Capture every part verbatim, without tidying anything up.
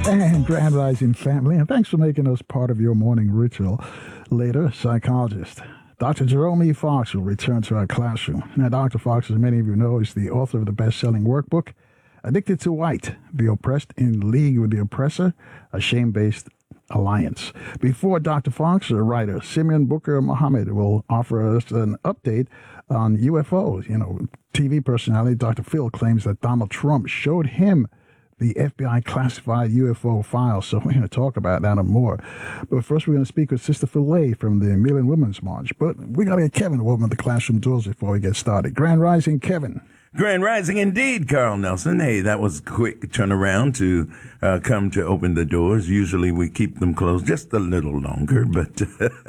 And Grand Rising family, and thanks for making us part of your morning ritual. Later, psychologist Doctor Jerome E. Fox will return to our classroom. Now, Doctor Fox, as many of you know, is the author of the best-selling workbook, Addicted to White, The Oppressed in League with the Oppressor, a shame-based alliance. Before Doctor Fox, a writer, Simeon Booker Mohammed, will offer us an update on U F Os. You know, T V personality Doctor Phil claims that Donald Trump showed him the F B I classified U F O files, so we're going to talk about that and more. But first, we're going to speak with Sister Philae from the Million Women's March. But we got to get Kevin to open the classroom doors before we get started. Grand Rising, Kevin. Grand Rising indeed, Carl Nelson. Hey, that was a quick turnaround to uh, come to open the doors. Usually we keep them closed just a little longer, but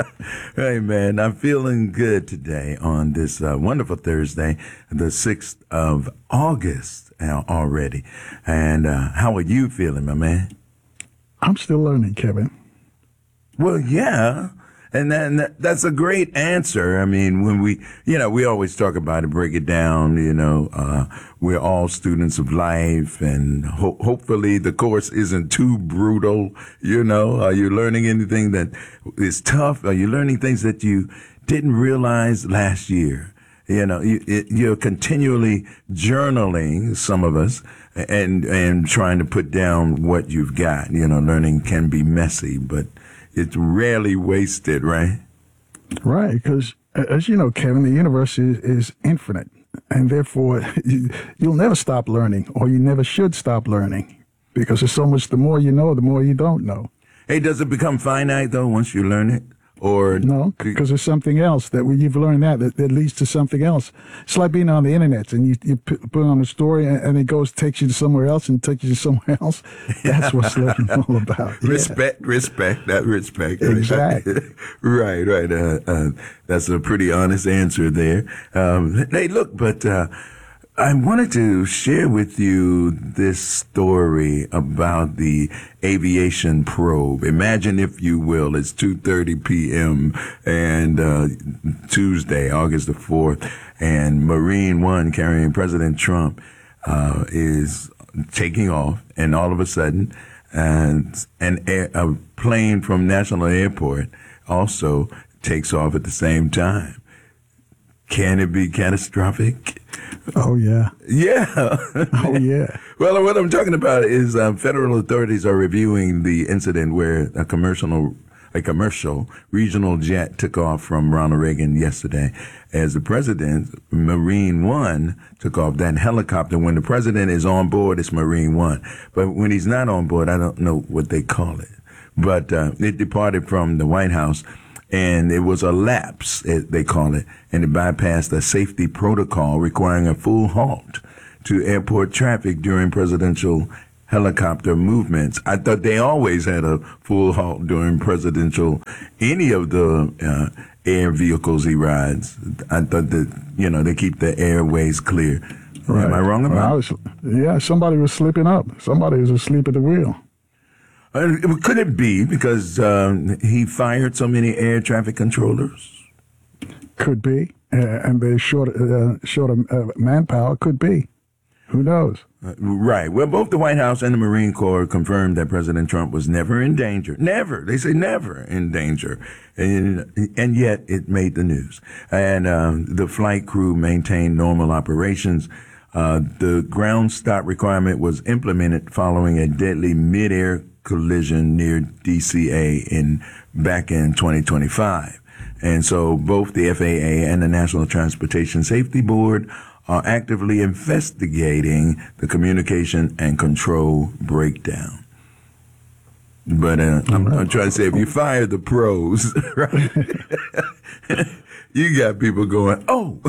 hey, man, I'm feeling good today on this uh, wonderful Thursday, the sixth of August uh, already. And uh, how are you feeling, my man? I'm still learning, Kevin. Well, yeah. And then that, that's a great answer. I mean, when we, you know, we always talk about it, break it down, you know, uh, we're all students of life, and ho- hopefully the course isn't too brutal. You know, are you learning anything that is tough? Are you learning things that you didn't realize last year? You know, you, it, you're continually journaling, some of us, and, and trying to put down what you've got. You know, learning can be messy, but it's rarely wasted, right? Right, because as you know, Kevin, the universe is, is infinite, and therefore you, you'll never stop learning, or you never should stop learning, because there's so much. The more you know, the more you don't know. Hey, does it become finite though once you learn it? Or no, because there's something else that when you've learned that, that, that leads to something else. It's like being on the internet, and you, you put on a story, and, and it goes, takes you to somewhere else, and takes you to somewhere else. That's what learning all about. Yeah. Respect, respect, that respect. Exactly. right, right. Uh, uh, that's a pretty honest answer there. Um, hey, look, but uh, I wanted to share with you this story about the aviation probe. Imagine, if you will, it's two thirty p.m. and uh, Tuesday, August the fourth, and Marine One carrying President Trump uh, is taking off, and all of a sudden, and an air, a plane from National Airport also takes off at the same time. Can it be catastrophic? Oh, yeah. Yeah. Oh, yeah. Well, what I'm talking about is um, federal authorities are reviewing the incident where a commercial, a commercial regional jet took off from Ronald Reagan yesterday. As the president, Marine One took off. That helicopter, when the president is on board, it's Marine One. But when he's not on board, I don't know what they call it. But uh, it departed from the White House. And it was a lapse, they call it, and it bypassed a safety protocol requiring a full halt to airport traffic during presidential helicopter movements. I thought they always had a full halt during presidential, any of the uh, air vehicles he rides. I thought that, you know, they keep the airways clear. Right. Am I wrong about well, I was, yeah, somebody was slipping up. Somebody was asleep at the wheel. Uh, could it be because um, he fired so many air traffic controllers? Could be. Uh, and they're short, uh, short of uh, manpower. Could be. Who knows? Uh, right. Well, both the White House and the Marine Corps confirmed that President Trump was never in danger. Never. They say never in danger. And, and yet it made the news. And um, the flight crew maintained normal operations. Uh, the ground stop requirement was implemented following a deadly mid-air collision near D C A in back in twenty twenty-five. And so both the F A A and the National Transportation Safety Board are actively investigating the communication and control breakdown. But uh, I'm, I'm trying to say, if you fire the pros, right, you got people going, oh,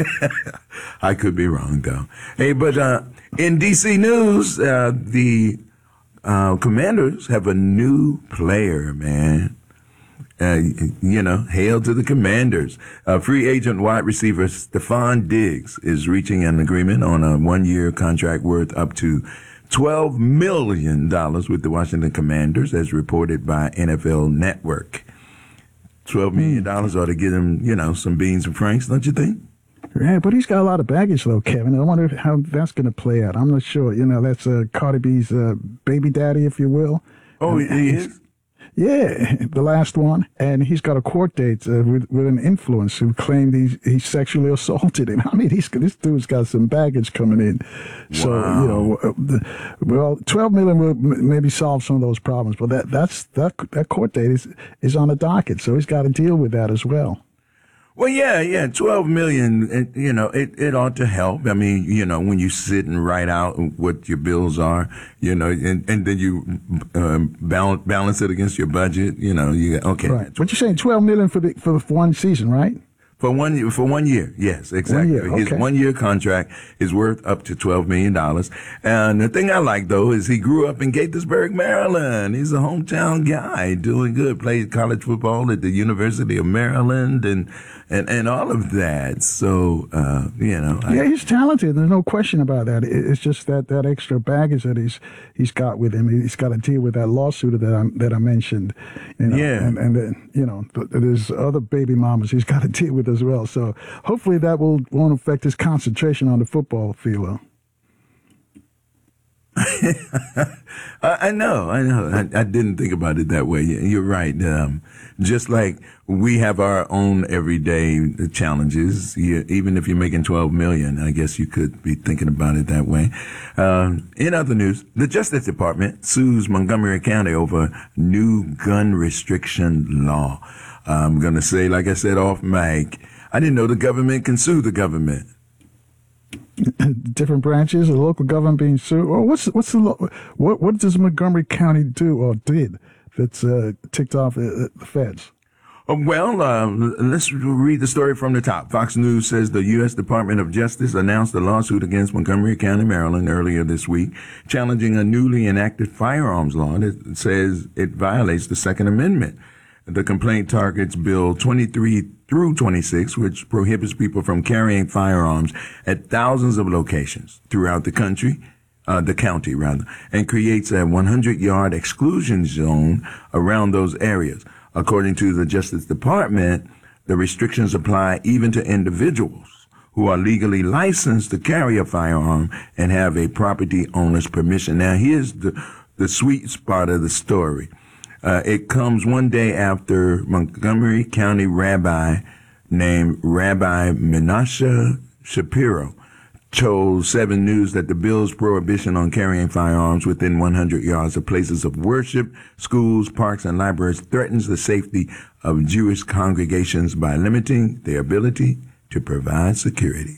I could be wrong, though. Hey, but uh, in D C news, uh, the Uh, Commanders have a new player, man. Uh, you know, hail to the Commanders. Uh, free agent wide receiver Stephon Diggs is reaching an agreement on a one-year contract worth up to twelve million dollars with the Washington Commanders, as reported by N F L Network. twelve million dollars ought to get him, you know, some beans and franks, don't you think? Yeah, but he's got a lot of baggage, though, Kevin. I wonder how that's going to play out. I'm not sure. You know, that's uh, Cardi B's uh, baby daddy, if you will. Oh, And he he's- is? Yeah, the last one, and he's got a court date uh, with, with an influencer who claimed he he sexually assaulted him. I mean, he's this dude's got some baggage coming in. So Wow. you know, uh, the, well, twelve million will m- maybe solve some of those problems, but that that's that that court date is is on the docket, so he's got to deal with that as well. Well, yeah, yeah, twelve million, it, you know, it, it ought to help. I mean, you know, when you sit and write out what your bills are, you know, and, and then you um, balance, balance it against your budget, you know, you okay. Right. But you're saying twelve million for the for, for one season, right? For one year, for one year, yes, exactly. year, His okay. one year contract is worth up to twelve million dollars. And the thing I like though is he grew up in Gaithersburg, Maryland. He's a hometown guy, doing good. Played college football at the University of Maryland, and and, and all of that. So uh, you know, I- Yeah, he's talented. There's no question about that. It- It's just that, that extra baggage that he's he's got with him. He's got to deal with that lawsuit that I that I mentioned. You know, Yeah. and and then you know th- there's other baby mamas he's got to deal with as well. So hopefully that will won't affect his concentration on the football field. though. I, I know, I know. I, I didn't think about it that way. You're right. Um, just like we have our own everyday challenges, you, even if you're making twelve million, I guess you could be thinking about it that way. Um, in other news, the Justice Department sues Montgomery County over new gun restriction law. I'm going to say, like I said off mic, I didn't know the government can sue the government. Different branches of the local government being sued. Well, what's what's the lo- what what does Montgomery County do or did that's uh, ticked off uh, the feds? Uh, Well, um, let's read the story from the top. Fox News says the U S Department of Justice announced a lawsuit against Montgomery County, Maryland earlier this week, challenging a newly enacted firearms law that says it violates the Second Amendment. The complaint targets Bill twenty-three through twenty-six, which prohibits people from carrying firearms at thousands of locations throughout the country, uh, the county rather, and creates a hundred yard exclusion zone around those areas. According to the Justice Department, the restrictions apply even to individuals who are legally licensed to carry a firearm and have a property owner's permission. Now, here's the, the sweet spot of the story. Uh, it comes one day after Montgomery County rabbi named Rabbi Menashe Shapiro told Seven News that the bill's prohibition on carrying firearms within one hundred yards of places of worship, schools, parks, and libraries threatens the safety of Jewish congregations by limiting their ability to provide security.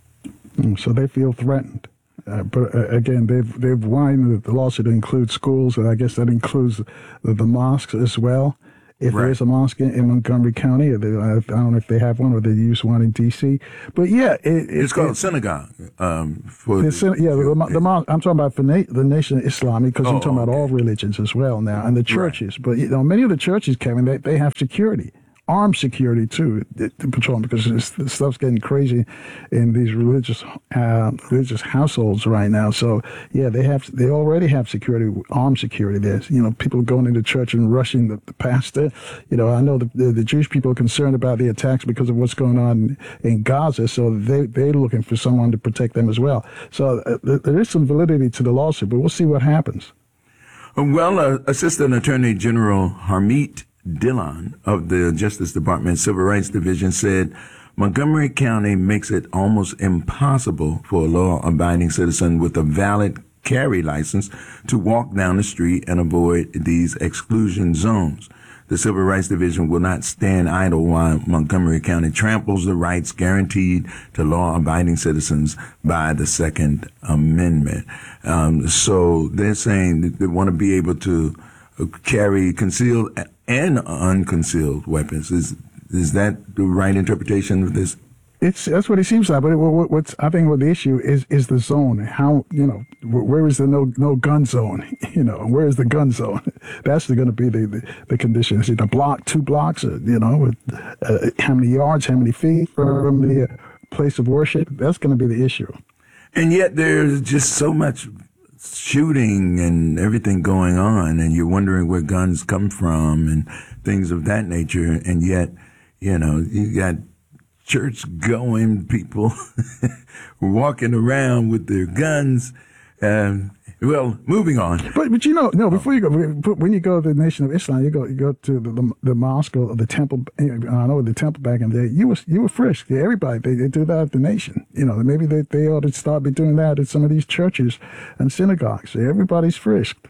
Mm, So they feel threatened. Uh, but uh, again, they've they've widened the lawsuit to include schools, and I guess that includes the, the mosques as well. If Right. there is a mosque in, in Montgomery County, or they, I don't know if they have one or they use one in D C. But yeah, it, it, It's called it, synagogue. Um, for the, syn- yeah, the, mo- the mosque. I'm talking about for na- the Nation of Islam because Oh, I'm talking about okay. all religions as well now, and the churches. But you know, many of the churches, Kevin, they, they have security. Armed security too, to patrol because this, this stuff's getting crazy in these religious uh, religious households right now. So yeah, they have they already have security, armed security. There's you know people going into church and rushing the, the pastor. You know I know the, the the Jewish people are concerned about the attacks because of what's going on in Gaza. So they they're looking for someone to protect them as well. So uh, there- there is some validity to the lawsuit, but we'll see what happens. Well, uh, Assistant Attorney General Harmeet Dillon of the Justice Department Civil Rights Division said Montgomery County makes it almost impossible for a law-abiding citizen with a valid carry license to walk down the street and avoid these exclusion zones. The Civil Rights Division will not stand idle while Montgomery County tramples the rights guaranteed to law-abiding citizens by the Second Amendment. Um, so they're saying that they want to be able to carry concealed and unconcealed weapons. Is is that the right interpretation of this? It's that's what it seems like. But what, what- what's I think what the issue is is the zone. How you know wh- where is the no no gun zone? You know where is the gun zone? That's going to be the, the the condition. Is it a block, two blocks? Or, you know, with, uh, how many yards, how many feet from the uh, place of worship? That's going to be the issue. And yet there's just so much shooting and everything going on, and you're wondering where guns come from and things of that nature. And yet, you know, you got church-going people walking around with their guns. Um, well, moving on. But but you know, no. Before you go, when you go to the Nation of Islam, you go you go to the the, the mosque or the temple. I know the temple back in the day. You were you were frisked. Everybody they, they do that at the Nation. You know, maybe they they ought to start be doing that at some of these churches and synagogues. Everybody's frisked.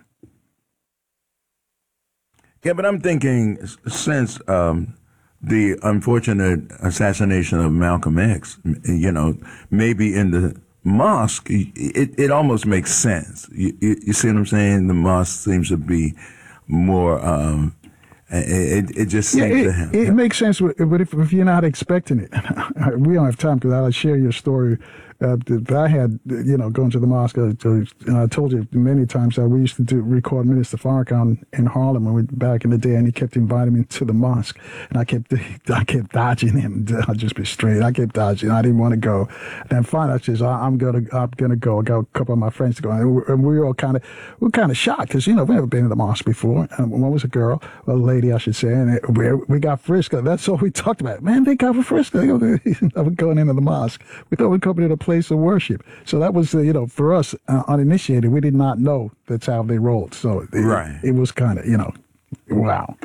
Yeah, but I'm thinking since um, the unfortunate assassination of Malcolm X, you know, maybe in the mosque, it, it almost makes sense. You, you, you see what I'm saying? The mosque seems to be more, um, it, it just seems yeah, it, to have. It makes sense, but if, if you're not expecting it, we don't have time because I'll share your story. Uh, that I had, you know, going to the mosque. Uh, to, and I told you many times that we used to do record Minister Farrakhan in Harlem when we back in the day, and he kept inviting me to the mosque, and I kept I kept dodging him. I'll just be straight. I kept dodging. I didn't want to go. Then finally, I said, I'm gonna I'm gonna go. I got a couple of my friends to go, and we, and we were all kind of we were kind of shocked because you know we never been to the mosque before. And one was a girl, a lady, I should say, and it, we we got frisked. That's all we talked about. Man, they got frisked. They were going into the mosque. We thought we'd come to the place of worship. So that was, uh, you know, for us, uh, uninitiated, we did not know that's how they rolled. So it, right. it, it was kind of, you know, wow.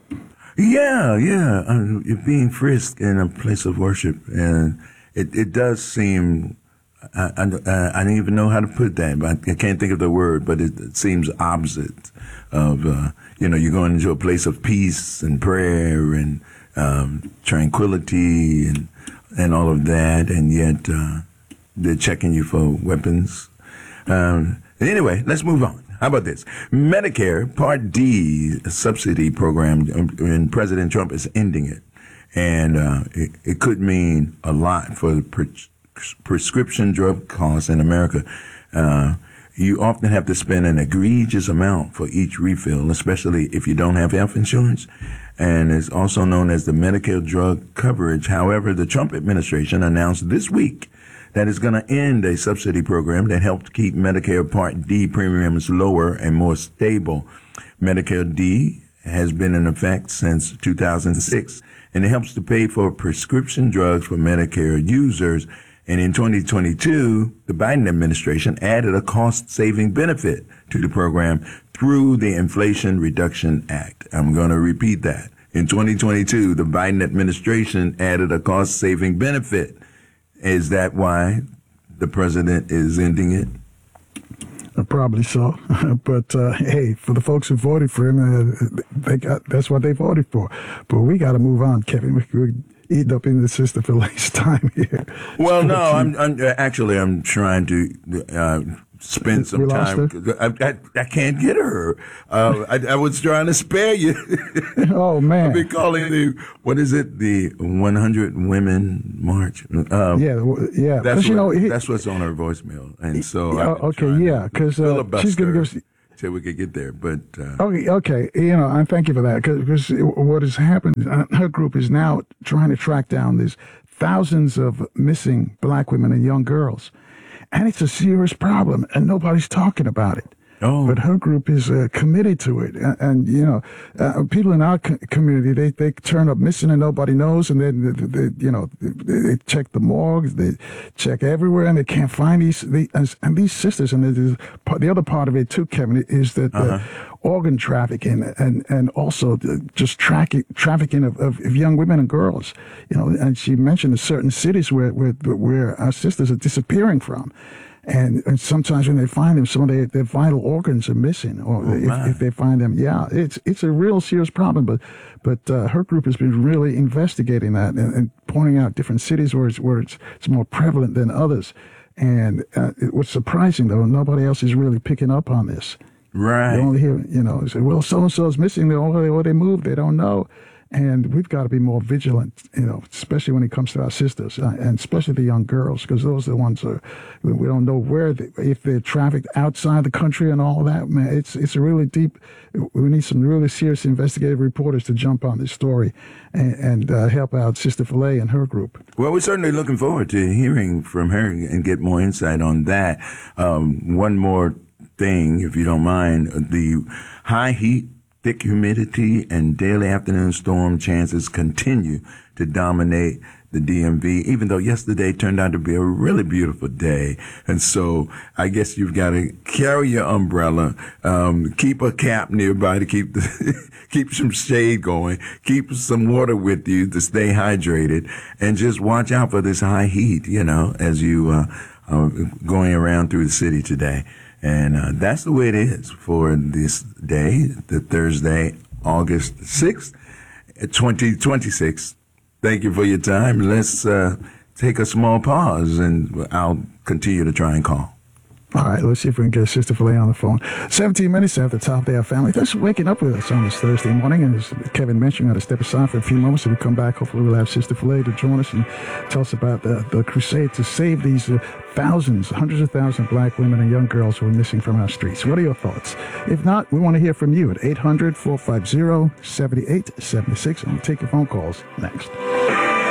Yeah, yeah. Uh, you're being frisked in a place of worship. And it, it does seem, I, I, I don't even know how to put that, but I can't think of the word, but it, it seems opposite of, uh, you know, you're going into a place of peace and prayer and um, tranquility and, and all of that. And yet, uh, they're checking you for weapons. Um, anyway, let's move on. How about this? Medicare Part D subsidy program, and President Trump is ending it. And uh, it, it could mean a lot for the pre- prescription drug costs in America. Uh, you often have to spend an egregious amount for each refill, especially if you don't have health insurance. And it's also known as the Medicare drug coverage. However, the Trump administration announced this week that is going to end a subsidy program that helped keep Medicare Part D premiums lower and more stable. Medicare D has been in effect since two thousand six, and it helps to pay for prescription drugs for Medicare users. And in twenty twenty-two, the Biden administration added a cost-saving benefit to the program through the Inflation Reduction Act. I'm going to repeat that. In twenty twenty-two, the Biden administration added a cost-saving benefit. Is that why the president is ending it? Uh, probably so. But, uh, hey, for the folks who voted for him, uh, they got, that's what they voted for. But we got to move on, Kevin. We, we're eating up in the system for last time here. Well, no, I'm, I'm actually, I'm trying to uh, spend some We lost time. her? I, I, I can't get her. Uh, I, I was trying to spare you. Oh, man. I've been calling the, what is it, the one hundred Women March. Um, yeah, yeah. That's, you what, know, he, that's what's on her voicemail. And so, yeah, I've been okay, trying yeah, to because uh, she's going to give us. till we could get there, but uh, okay, okay, you know, and thank you for that, because what has happened, uh, her group is now trying to track down these thousands of missing black women and young girls, and it's a serious problem, and nobody's talking about it. Oh. But her group is uh, committed to it. And, and you know, uh, people in our co- community, they, they turn up missing and nobody knows. And then, they, they, you know, they, they check the morgues, they check everywhere, and they can't find these. They, and, and these sisters, and there's part, the other part of it too, Kevin, is that uh, uh-huh. organ trafficking and, and also the, just tracking, trafficking of, of, of young women and girls. You know, and she mentioned certain cities where, where, where our sisters are disappearing from. And, and sometimes when they find them, some of their, their vital organs are missing, or oh, if, if they find them, yeah, it's it's a real serious problem. But but uh, her group has been really investigating that and, and pointing out different cities where it's where it's, it's more prevalent than others. And uh, it, what's surprising though, nobody else is really picking up on this. Right. You only hear, you know, say, well, so and so is missing. They only or they moved. They don't know. And we've got to be more vigilant, you know, especially when it comes to our sisters, uh, and especially the young girls, because those are the ones that we don't know where, they, if they're trafficked outside the country and all that. Man, it's it's a really deep. We need some really serious investigative reporters to jump on this story and, and uh, help out Sister Filet and her group. Well, we're certainly looking forward to hearing from her and get more insight on that. Um, one more thing, if you don't mind, the high heat, thick humidity, and daily afternoon storm chances continue to dominate the D M V, even though yesterday turned out to be a really beautiful day. And so I guess you've got to carry your umbrella, um, keep a cap nearby to keep the, keep some shade going, keep some water with you to stay hydrated, and just watch out for this high heat, you know, as you uh, are going around through the city today. And uh, that's the way it is for this day, the Thursday, August sixth, twenty twenty-six. Thank you for your time. Let's uh, take a small pause, and I'll continue to try and call. All right, let's see if we can get Sister Filet on the phone. seventeen minutes after the top of the hour, family. Thanks for waking up with us on this Thursday morning. And as Kevin mentioned, we're going to step aside for a few moments. When we come back, hopefully we'll have Sister Filet to join us and tell us about the, the crusade to save these uh, thousands, hundreds of thousands of black women and young girls who are missing from our streets. What are your thoughts? If not, we want to hear from you at eight hundred, four five zero, seven eight seven six. And we'll take your phone calls next.